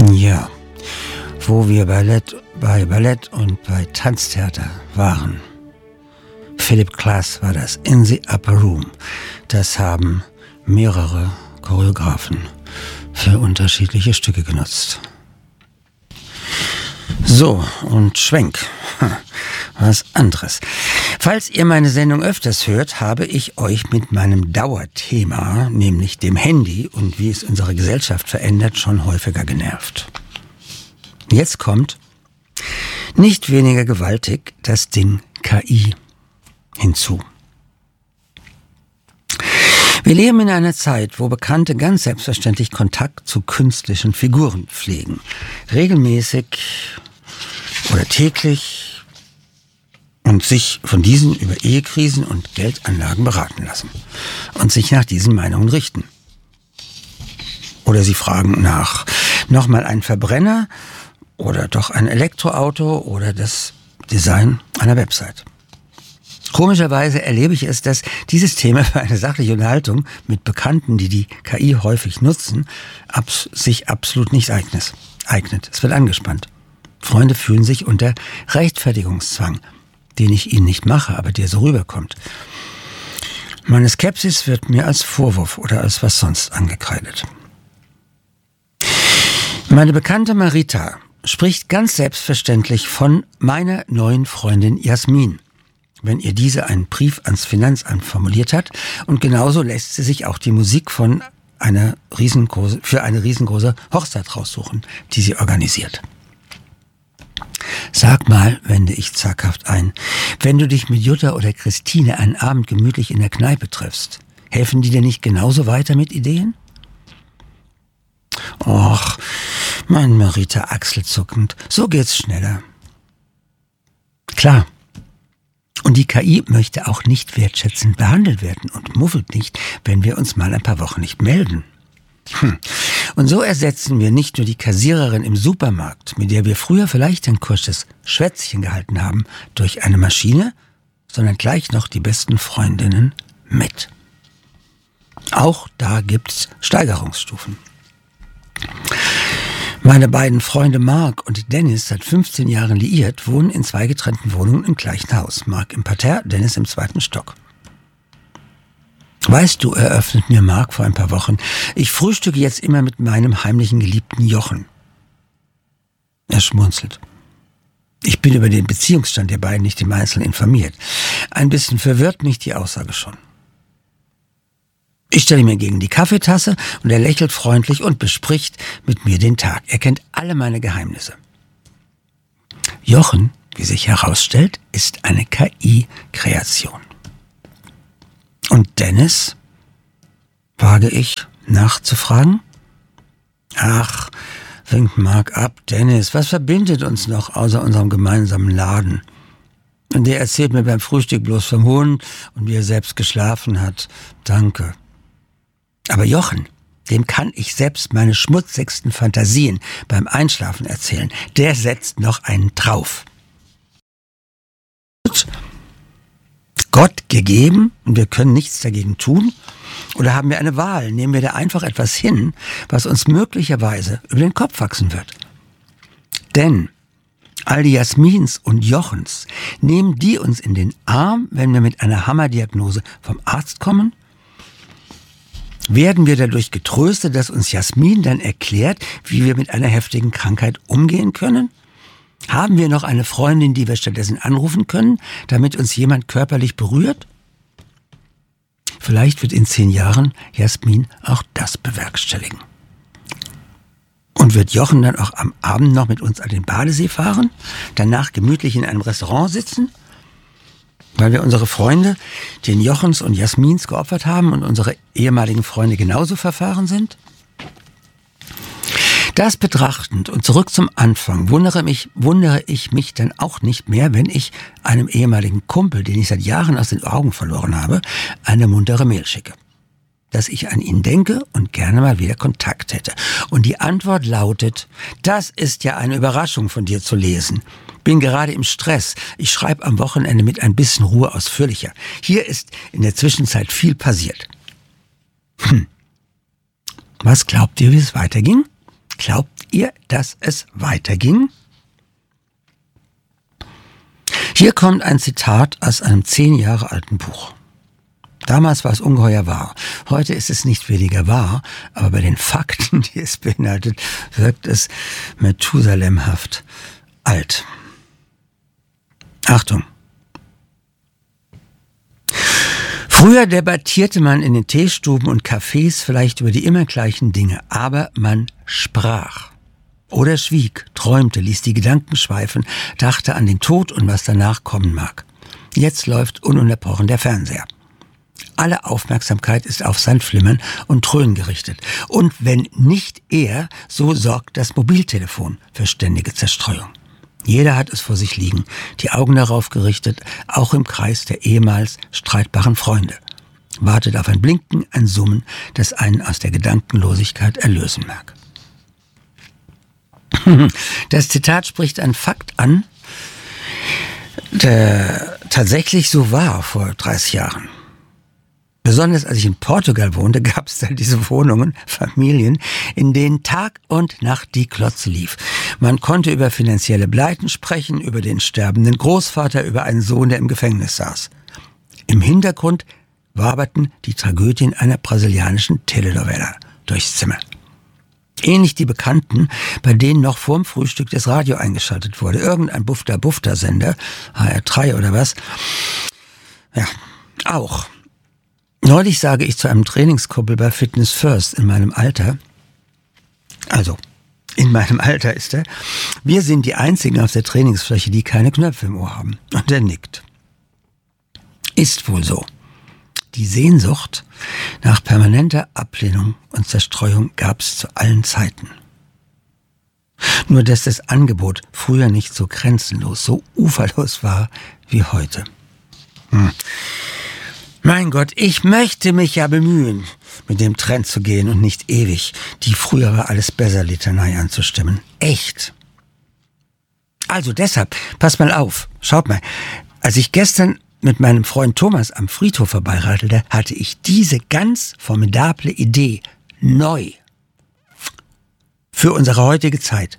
Ja, wo wir bei Ballett und bei Tanztheater waren. Philip Glass war das, In the Upper Room. Das haben mehrere Choreografen für unterschiedliche Stücke genutzt. So, und Schwenk. Was anderes. Falls ihr meine Sendung öfters hört, habe ich euch mit meinem Dauerthema, nämlich dem Handy und wie es unsere Gesellschaft verändert, schon häufiger genervt. Jetzt kommt, nicht weniger gewaltig, das Ding KI hinzu. Wir leben in einer Zeit, wo Bekannte ganz selbstverständlich Kontakt zu künstlichen Figuren pflegen. Regelmäßig oder täglich und sich von diesen über Ehekrisen und Geldanlagen beraten lassen und sich nach diesen Meinungen richten. Oder sie fragen nach nochmal ein Verbrenner oder doch ein Elektroauto oder das Design einer Website. Komischerweise erlebe ich es, dass dieses Thema für eine sachliche Unterhaltung mit Bekannten, die die KI häufig nutzen, sich absolut nicht eignet. Es wird angespannt. Freunde fühlen sich unter Rechtfertigungszwang, den ich ihnen nicht mache, aber der so rüberkommt. Meine Skepsis wird mir als Vorwurf oder als was sonst angekreidet. Meine Bekannte Marita spricht ganz selbstverständlich von meiner neuen Freundin Jasmin, wenn ihr diese einen Brief ans Finanzamt formuliert hat. Und genauso lässt sie sich auch die Musik für eine riesengroße Hochzeit raussuchen, die sie organisiert. Sag mal, wende ich zaghaft ein, wenn du dich mit Jutta oder Christine einen Abend gemütlich in der Kneipe triffst, helfen die dir nicht genauso weiter mit Ideen? Och, mein Marita achselzuckend, so geht's schneller. Klar. Und die KI möchte auch nicht wertschätzend behandelt werden und muffelt nicht, wenn wir uns mal ein paar Wochen nicht melden. Und so ersetzen wir nicht nur die Kassiererin im Supermarkt, mit der wir früher vielleicht ein kurzes Schwätzchen gehalten haben, durch eine Maschine, sondern gleich noch die besten Freundinnen mit. Auch da gibt's Steigerungsstufen. Meine beiden Freunde Marc und Dennis, seit 15 Jahren liiert, wohnen in 2 getrennten Wohnungen im gleichen Haus. Marc im Parterre, Dennis im 2. Stock. Weißt du, eröffnet mir Marc vor ein paar Wochen, ich frühstücke jetzt immer mit meinem heimlichen Geliebten Jochen. Er schmunzelt. Ich bin über den Beziehungsstand der beiden nicht im Einzelnen informiert. Ein bisschen verwirrt mich die Aussage schon. Ich stelle mir gegen die Kaffeetasse und er lächelt freundlich und bespricht mit mir den Tag. Er kennt alle meine Geheimnisse. Jochen, wie sich herausstellt, ist eine KI-Kreation. Und Dennis? Wage ich nachzufragen? Ach, winkt Marc ab. Dennis, was verbindet uns noch außer unserem gemeinsamen Laden? Und der erzählt mir beim Frühstück bloß vom Hund und wie er selbst geschlafen hat. Danke. Aber Jochen, dem kann ich selbst meine schmutzigsten Fantasien beim Einschlafen erzählen. Der setzt noch einen drauf. Gott gegeben und wir können nichts dagegen tun? Oder haben wir eine Wahl? Nehmen wir da einfach etwas hin, was uns möglicherweise über den Kopf wachsen wird? Denn all die Jasmins und Jochens, nehmen die uns in den Arm, wenn wir mit einer Hammerdiagnose vom Arzt kommen? Werden wir dadurch getröstet, dass uns Jasmin dann erklärt, wie wir mit einer heftigen Krankheit umgehen können? Haben wir noch eine Freundin, die wir stattdessen anrufen können, damit uns jemand körperlich berührt? Vielleicht wird in 10 Jahren Jasmin auch das bewerkstelligen. Und wird Jochen dann auch am Abend noch mit uns an den Badesee fahren? Danach gemütlich in einem Restaurant sitzen? Weil wir unsere Freunde, den Jochens und Jasmins, geopfert haben und unsere ehemaligen Freunde genauso verfahren sind? Das betrachtend und zurück zum Anfang wundere ich mich dann auch nicht mehr, wenn ich einem ehemaligen Kumpel, den ich seit Jahren aus den Augen verloren habe, eine muntere Mail schicke. Dass ich an ihn denke und gerne mal wieder Kontakt hätte. Und die Antwort lautet, das ist ja eine Überraschung von dir zu lesen. Bin gerade im Stress. Ich schreibe am Wochenende mit ein bisschen Ruhe ausführlicher. Hier ist in der Zwischenzeit viel passiert. Was glaubt ihr, wie es weiterging? Glaubt ihr, dass es weiterging? Hier kommt ein Zitat aus einem 10 Jahre alten Buch. Damals war es ungeheuer wahr. Heute ist es nicht weniger wahr, aber bei den Fakten, die es beinhaltet, wirkt es Methusalemhaft alt. Achtung! Früher debattierte man in den Teestuben und Cafés vielleicht über die immer gleichen Dinge, aber man sprach. Oder schwieg, träumte, ließ die Gedanken schweifen, dachte an den Tod und was danach kommen mag. Jetzt läuft ununterbrochen der Fernseher. Alle Aufmerksamkeit ist auf sein Flimmern und Dröhnen gerichtet. Und wenn nicht er, so sorgt das Mobiltelefon für ständige Zerstreuung. Jeder hat es vor sich liegen, die Augen darauf gerichtet, auch im Kreis der ehemals streitbaren Freunde. Wartet auf ein Blinken, ein Summen, das einen aus der Gedankenlosigkeit erlösen mag. Das Zitat spricht einen Fakt an, der tatsächlich so war vor 30 Jahren. Besonders als ich in Portugal wohnte, gab es da diese Wohnungen, Familien, in denen Tag und Nacht die Klotze lief. Man konnte über finanzielle Pleiten sprechen, über den sterbenden Großvater, über einen Sohn, der im Gefängnis saß. Im Hintergrund waberten die Tragödien einer brasilianischen Telenovela durchs Zimmer. Ähnlich die Bekannten, bei denen noch vorm Frühstück das Radio eingeschaltet wurde. Irgendein Bufter-Bufter-Sender, HR3 oder was. Ja, auch. Neulich sage ich zu einem Trainingskumpel bei Fitness First in meinem Alter, also in meinem Alter ist er, wir sind die Einzigen auf der Trainingsfläche, die keine Knöpfe im Ohr haben. Und er nickt. Ist wohl so. Die Sehnsucht nach permanenter Ablehnung und Zerstreuung gab es zu allen Zeiten. Nur dass das Angebot früher nicht so grenzenlos, so uferlos war wie heute. Mein Gott, ich möchte mich ja bemühen, mit dem Trend zu gehen und nicht ewig die frühere Alles-Besser-Litanei anzustimmen. Echt. Also deshalb, passt mal auf, schaut mal, als ich gestern mit meinem Freund Thomas am Friedhof vorbeiradelte, hatte ich diese ganz formidable Idee neu für unsere heutige Zeit.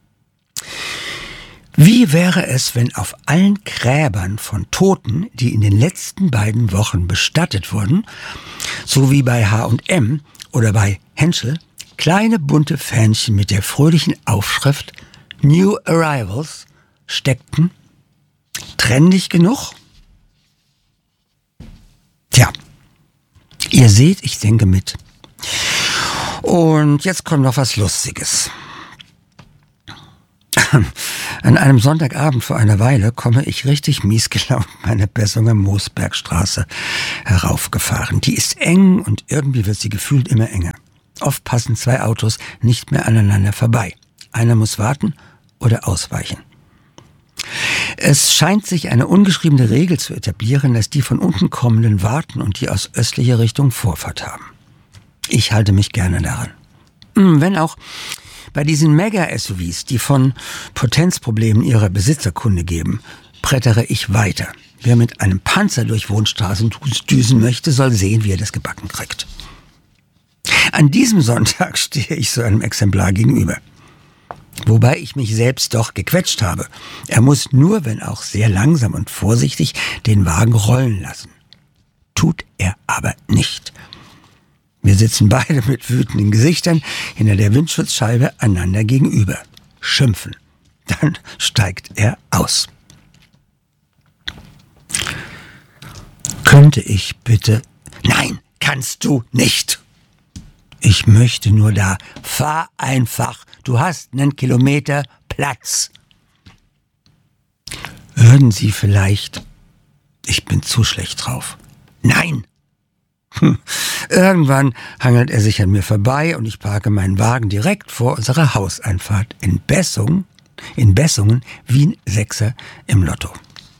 Wie wäre es, wenn auf allen Gräbern von Toten, die in den letzten beiden Wochen bestattet wurden, so wie bei H&M oder bei Henschel, kleine bunte Fähnchen mit der fröhlichen Aufschrift New Arrivals steckten? Trendig genug? Tja, ihr seht, ich denke mit. Und jetzt kommt noch was Lustiges. An einem Sonntagabend vor einer Weile komme ich richtig mies gelaunt meine Bessunger Moosbergstraße heraufgefahren. Die ist eng und irgendwie wird sie gefühlt immer enger. Oft passen 2 Autos nicht mehr aneinander vorbei. Einer muss warten oder ausweichen. Es scheint sich eine ungeschriebene Regel zu etablieren, dass die von unten kommenden warten und die aus östlicher Richtung Vorfahrt haben. Ich halte mich gerne daran. Wenn auch bei diesen Mega-SUVs, die von Potenzproblemen ihrer Besitzer Kunde geben, brettere ich weiter. Wer mit einem Panzer durch Wohnstraßen düsen möchte, soll sehen, wie er das gebacken kriegt. An diesem Sonntag stehe ich so einem Exemplar gegenüber. Wobei ich mich selbst doch gequetscht habe. Er muss nur, wenn auch sehr langsam und vorsichtig, den Wagen rollen lassen. Tut er aber nicht. Wir sitzen beide mit wütenden Gesichtern hinter der Windschutzscheibe einander gegenüber. Schimpfen. Dann steigt er aus. Könnte ich bitte... Nein, kannst du nicht. Ich möchte nur da. Fahr einfach. Du hast einen Kilometer Platz. Würden Sie vielleicht... Ich bin zu schlecht drauf. Nein. Irgendwann hangelt er sich an mir vorbei und ich parke meinen Wagen direkt vor unserer Hauseinfahrt in Bessungen wie ein Sechser im Lotto.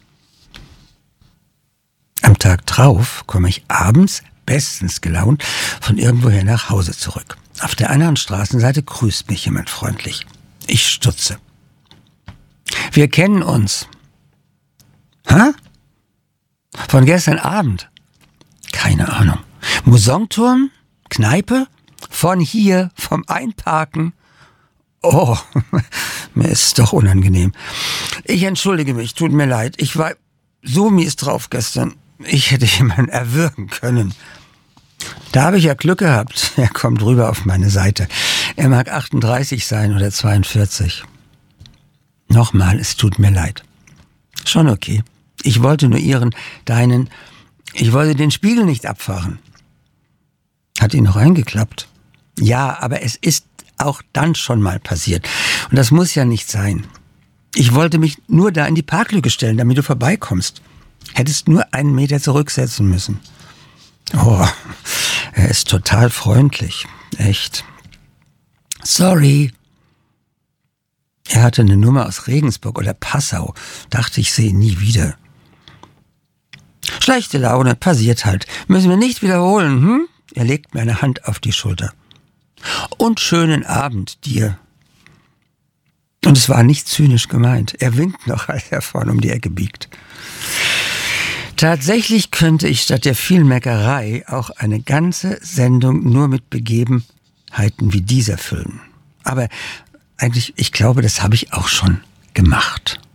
Am Tag drauf komme ich abends bestens gelaunt von irgendwoher nach Hause zurück. Auf der anderen Straßenseite grüßt mich jemand freundlich. Ich stutze. Wir kennen uns. Hä? Von gestern Abend? Keine Ahnung. Musongturm? Kneipe? Von hier, vom Einparken? Oh, mir ist doch unangenehm. Ich entschuldige mich, tut mir leid. Ich war so mies drauf gestern. Ich hätte jemanden erwürgen können. Da habe ich ja Glück gehabt. Er kommt rüber auf meine Seite. Er mag 38 sein oder 42. Nochmal, es tut mir leid. Schon okay. Ich wollte nur ich wollte den Spiegel nicht abfahren. Hat ihn noch eingeklappt? Ja, aber es ist auch dann schon mal passiert. Und das muss ja nicht sein. Ich wollte mich nur da in die Parklücke stellen, damit du vorbeikommst. Hättest nur 1 Meter zurücksetzen müssen. Oh, er ist total freundlich. Echt. Sorry. Er hatte eine Nummer aus Regensburg oder Passau. Dachte, ich sehe ihn nie wieder. Schlechte Laune, passiert halt. Müssen wir nicht wiederholen, hm? Er legt mir eine Hand auf die Schulter. Und schönen Abend dir. Und es war nicht zynisch gemeint. Er winkt noch, als er vorne um die Ecke biegt. Tatsächlich könnte ich statt der vielen Meckerei auch eine ganze Sendung nur mit Begebenheiten wie dieser füllen. Aber eigentlich, ich glaube, das habe ich auch schon gemacht.